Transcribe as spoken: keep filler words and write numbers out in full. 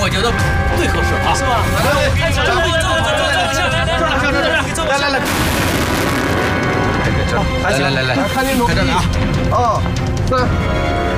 我觉得最合适啊，是吧？来，开始，坐坐坐坐坐坐下，来来，坐下，坐下，来来来。来来来来， 看清楚，看这里啊！二三。